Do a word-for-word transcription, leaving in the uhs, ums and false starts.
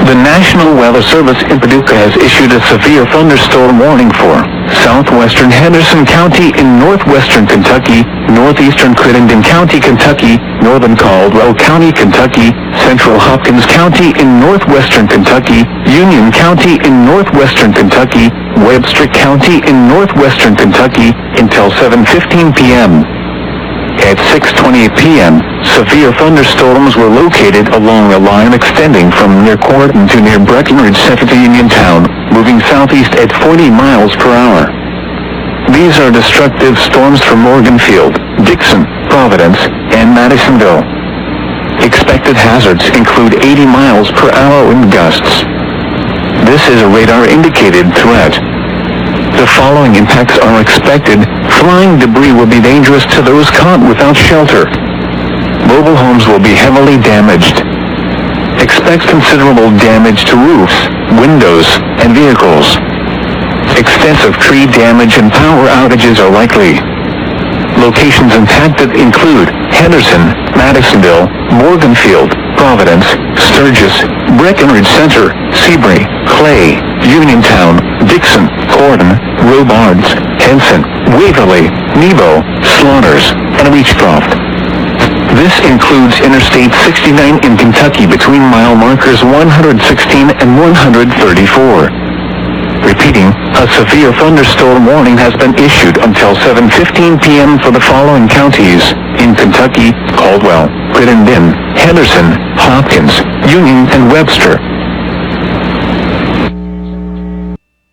The National Weather Service in Paducah has issued a severe thunderstorm warning for southwestern Henderson County in northwestern Kentucky, northeastern Crittenden County, Kentucky, northern Caldwell County, Kentucky, central Hopkins County in northwestern Kentucky, Union County in northwestern Kentucky, Webster County in northwestern Kentucky, until seven fifteen p m At six twenty p m, severe thunderstorms were located along a line extending from near Corton to near Breckenridge Center to Uniontown, moving southeast at forty miles per hour. These are destructive storms for Morganfield, Dixon, Providence, and Madisonville. Expected hazards include eighty miles per hour wind gusts. This is a radar-indicated threat. The following impacts are expected. Flying debris will be dangerous to those caught without shelter. Mobile homes will be heavily damaged. Expect considerable damage to roofs, windows, and vehicles. Extensive tree damage and power outages are likely. Locations impacted include Henderson, Madisonville, Morganfield, Providence, Sturgis, Breckenridge Center, Seabury, Clay, Uniontown, Dixon, Corydon, Robards, Henson, Waverly, Nebo, Slaughters, and Leachcroft. This includes Interstate sixty-nine in Kentucky between mile markers one hundred sixteen and one hundred thirty-four. Repeating, a severe thunderstorm warning has been issued until seven fifteen p m for the following counties in Kentucky: Caldwell, Crittenden, Henderson, Hopkins, Union, and Webster.